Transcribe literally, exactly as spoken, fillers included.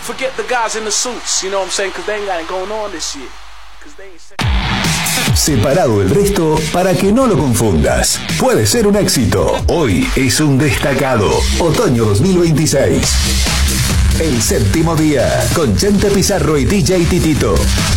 forget the guys in the suits, you know what I'm saying? Because they ain't got it going on this year. Separado del resto para que no lo confundas. Puede ser un éxito. Hoy es un destacado. Otoño dos mil veintiséis. El séptimo día con Chente Pizarro y D J Titito.